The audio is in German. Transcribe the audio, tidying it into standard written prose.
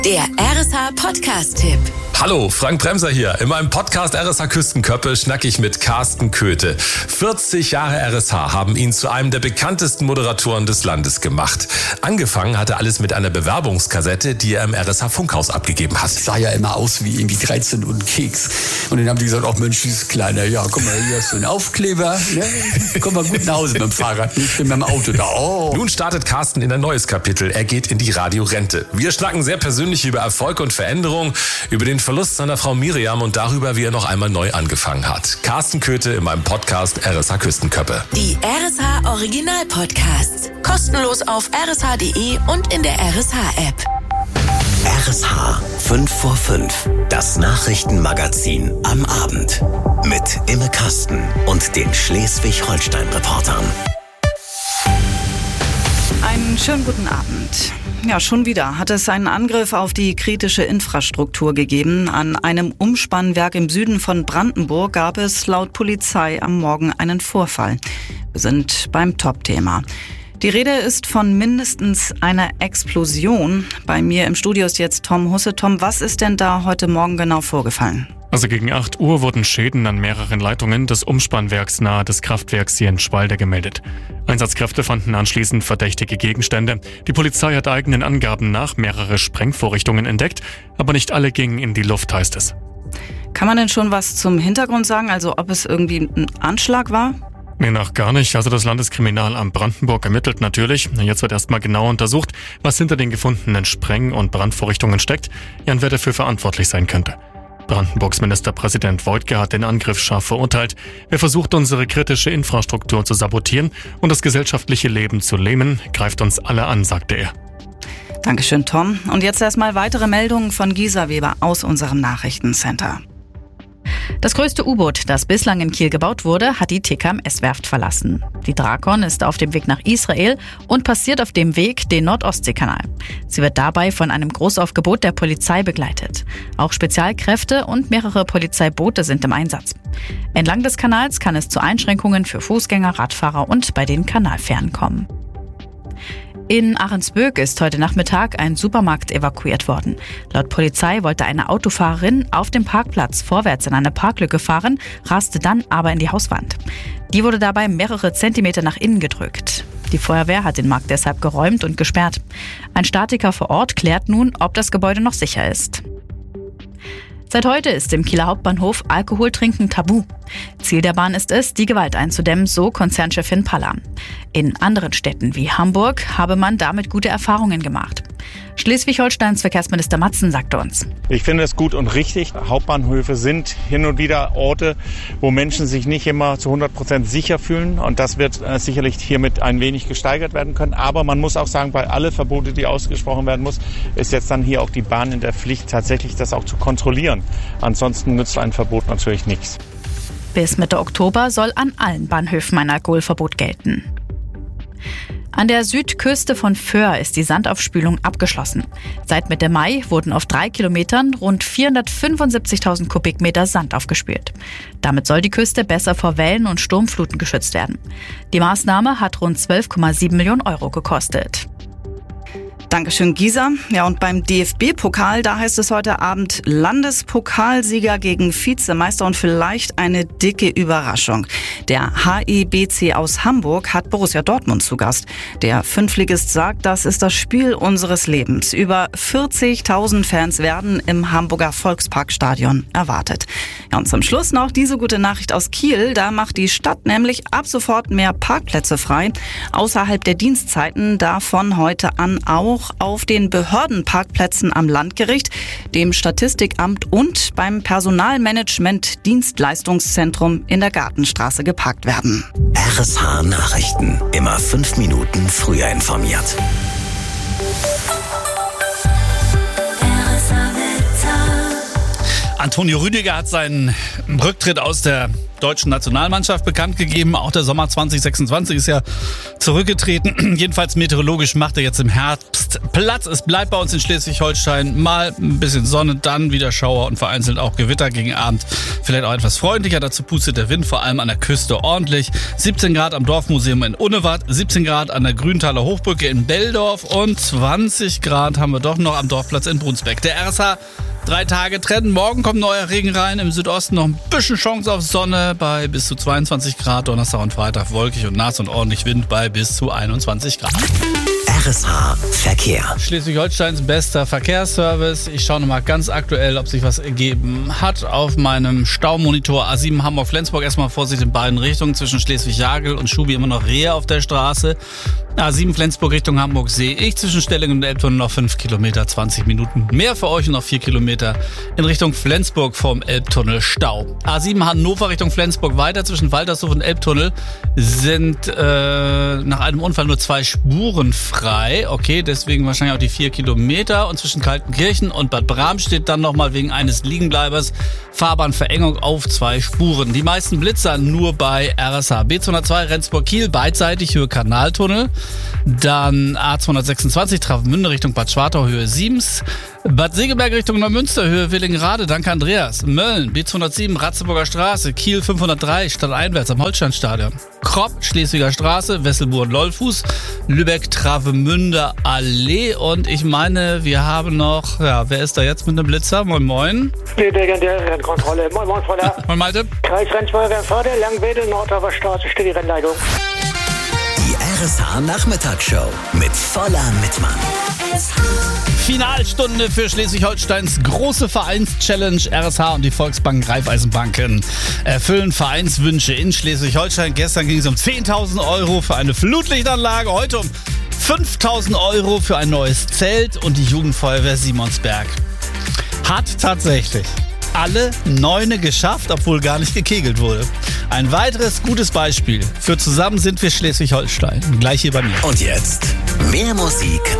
Der RSH Podcast-Tipp. Hallo, Frank Bremser hier. In meinem Podcast RSH Küstenköppe schnacke ich mit Carsten Köthe. 40 Jahre RSH haben ihn zu einem der bekanntesten Moderatoren des Landes gemacht. Angefangen hatte alles mit einer Bewerbungskassette, die er im RSH Funkhaus abgegeben hat. Sah ja immer aus wie irgendwie 13 und ein Keks. Und dann haben die gesagt, ach Mensch, dieses Kleine, ja, guck mal, hier hast du einen Aufkleber. Ne? Komm mal gut nach Hause mit dem Fahrrad, nicht mit dem Auto da. Oh. Nun startet Carsten in ein neues Kapitel. Er geht in die Radiorente. Wir schnacken sehr persönlich über Erfolg und Veränderung, über den Verlust seiner Frau Miriam und darüber, wie er noch einmal neu angefangen hat. Carsten Köthe in meinem Podcast RSH Küstenköppe. Die RSH Original Podcasts. Kostenlos auf rsh.de und in der RSH-App. RSH 5 vor 5. Das Nachrichtenmagazin am Abend. Mit Imme Kasten und den Schleswig-Holstein-Reportern. Einen schönen guten Abend. Ja, schon wieder hat es einen Angriff auf die kritische Infrastruktur gegeben. An einem Umspannwerk im Süden von Brandenburg gab es laut Polizei am Morgen einen Vorfall. Wir sind beim Top-Thema. Die Rede ist von mindestens einer Explosion. Bei mir im Studio ist jetzt Tom Husse. Tom, was ist denn da heute Morgen genau vorgefallen? Also gegen 8 Uhr wurden Schäden an mehreren Leitungen des Umspannwerks nahe des Kraftwerks hier in Schwalde gemeldet. Einsatzkräfte fanden anschließend verdächtige Gegenstände. Die Polizei hat eigenen Angaben nach mehrere Sprengvorrichtungen entdeckt, aber nicht alle gingen in die Luft, heißt es. Kann man denn schon was zum Hintergrund sagen, also ob es irgendwie ein Anschlag war? Nee, noch gar nicht. Also das Landeskriminalamt Brandenburg ermittelt natürlich. Jetzt wird erstmal genau untersucht, was hinter den gefundenen Spreng- und Brandvorrichtungen steckt, ja, und wer dafür verantwortlich sein könnte. Brandenburgs Ministerpräsident Woidke hat den Angriff scharf verurteilt. Wer versucht, unsere kritische Infrastruktur zu sabotieren und das gesellschaftliche Leben zu lähmen, greift uns alle an, sagte er. Dankeschön, Tom. Und jetzt erstmal weitere Meldungen von Gisa Weber aus unserem Nachrichtencenter. Das größte U-Boot, das bislang in Kiel gebaut wurde, hat die TKMS-Werft verlassen. Die Drakon ist auf dem Weg nach Israel und passiert auf dem Weg den Nord-Ostsee-Kanal. Sie wird dabei von einem Großaufgebot der Polizei begleitet. Auch Spezialkräfte und mehrere Polizeiboote sind im Einsatz. Entlang des Kanals kann es zu Einschränkungen für Fußgänger, Radfahrer und bei den Kanalfähren kommen. In Ahrensböck ist heute Nachmittag ein Supermarkt evakuiert worden. Laut Polizei wollte eine Autofahrerin auf dem Parkplatz vorwärts in eine Parklücke fahren, raste dann aber in die Hauswand. Die wurde dabei mehrere Zentimeter nach innen gedrückt. Die Feuerwehr hat den Markt deshalb geräumt und gesperrt. Ein Statiker vor Ort klärt nun, ob das Gebäude noch sicher ist. Seit heute ist im Kieler Hauptbahnhof Alkoholtrinken tabu. Ziel der Bahn ist es, die Gewalt einzudämmen, so Konzernchefin Paller. In anderen Städten wie Hamburg habe man damit gute Erfahrungen gemacht. Schleswig-Holsteins Verkehrsminister Matzen sagte uns: Ich finde es gut und richtig. Hauptbahnhöfe sind hin und wieder Orte, wo Menschen sich nicht immer zu 100% sicher fühlen. Und das wird sicherlich hiermit ein wenig gesteigert werden können. Aber man muss auch sagen, bei alle Verbote, die ausgesprochen werden muss, ist jetzt dann hier auch die Bahn in der Pflicht, tatsächlich das auch zu kontrollieren. Ansonsten nützt ein Verbot natürlich nichts. Bis Mitte Oktober soll an allen Bahnhöfen ein Alkoholverbot gelten. An der Südküste von Föhr ist die Sandaufspülung abgeschlossen. Seit Mitte Mai wurden auf 3 Kilometern rund 475.000 Kubikmeter Sand aufgespült. Damit soll die Küste besser vor Wellen und Sturmfluten geschützt werden. Die Maßnahme hat rund 12,7 Millionen Euro gekostet. Dankeschön, Gisa. Ja, und beim DFB-Pokal, da heißt es heute Abend Landespokalsieger gegen Vizemeister und vielleicht eine dicke Überraschung. Der HEBC aus Hamburg hat Borussia Dortmund zu Gast. Der Fünftligist sagt, das ist das Spiel unseres Lebens. Über 40.000 Fans werden im Hamburger Volksparkstadion erwartet. Ja, und zum Schluss noch diese gute Nachricht aus Kiel. Da macht die Stadt nämlich ab sofort mehr Parkplätze frei. Außerhalb der Dienstzeiten, davon heute an auch auf den Behördenparkplätzen am Landgericht, dem Statistikamt und beim Personalmanagement-Dienstleistungszentrum in der Gartenstraße geparkt werden. RSH Nachrichten. Immer 5 Minuten früher informiert. Antonio Rüdiger hat seinen Rücktritt aus der deutschen Nationalmannschaft bekannt gegeben. Auch der Sommer 2026 ist ja zurückgetreten. Jedenfalls meteorologisch macht er jetzt im Herbst Platz. Es bleibt bei uns in Schleswig-Holstein mal ein bisschen Sonne, dann wieder Schauer und vereinzelt auch Gewitter gegen Abend. Vielleicht auch etwas freundlicher. Dazu pustet der Wind vor allem an der Küste ordentlich. 17 Grad am Dorfmuseum in Unnewath, 17 Grad an der Grüntaler Hochbrücke in Belldorf und 20 Grad haben wir doch noch am Dorfplatz in Brunsbeck. Der RSH 3 Tage trennen. Morgen kommt neuer Regen rein. Im Südosten noch ein bisschen Chance auf Sonne bei bis zu 22 Grad. Donnerstag und Freitag wolkig und nass und ordentlich Wind bei bis zu 21 Grad. RSH Verkehr. Schleswig-Holsteins bester Verkehrsservice. Ich schaue nochmal ganz aktuell, ob sich was ergeben hat auf meinem Staumonitor A7 Hamburg-Flensburg. Erstmal Vorsicht in beiden Richtungen. Zwischen Schleswig-Jagel und Schubi immer noch Rehe auf der Straße. A7 Flensburg Richtung Hamburg sehe ich. Zwischen Stellingen und Elbtunnel noch 5 Kilometer, 20 Minuten mehr für euch und noch 4 Kilometer in Richtung Flensburg vom Elbtunnel Stau. A7 Hannover Richtung Flensburg weiter. Zwischen Waltershof und Elbtunnel sind nach einem Unfall nur 2 Spuren frei. Okay, deswegen wahrscheinlich auch die 4 Kilometer. Und zwischen Kaltenkirchen und Bad Bramstedt dann nochmal wegen eines Liegenbleibers Fahrbahnverengung auf 2 Spuren. Die meisten Blitzer nur bei RSH. B202 Rendsburg-Kiel beidseitig Höhe Kanaltunnel. Dann A226 Travemünde Richtung Bad Schwartau Höhe Siems. Bad Segeberg Richtung Neumünster Höhe Willingrade, danke Andreas. Mölln, B207 Ratzeburger Straße, Kiel 503 stadteinwärts am Holsteinstadion. Kropp, Schleswiger Straße, Wesselbuhr und Lollfuß, Lübeck Travemünde Allee und ich meine, wir haben noch, ja, wer ist da jetzt mit einem Blitzer? Moin moin. Lübeck an der Rennkontrolle. Moin moin, Freunde. Moin Malte. Kreis Rennfeuerwehr Förde, Langwedel, Nordhauser Straße steht die Rennleitung. Die RSH Nachmittagsshow mit Voller Mittmann. Finalstunde für Schleswig-Holsteins große Vereins-Challenge. RSH und die Volksbank Raiffeisenbanken erfüllen Vereinswünsche in Schleswig-Holstein. Gestern ging es um 10.000 Euro für eine Flutlichtanlage, heute um 5.000 Euro für ein neues Zelt und die Jugendfeuerwehr Simonsberg hat tatsächlich alle 9 geschafft, obwohl gar nicht gekegelt wurde. Ein weiteres gutes Beispiel für Zusammen sind wir Schleswig-Holstein. Gleich hier bei mir. Und jetzt mehr Musik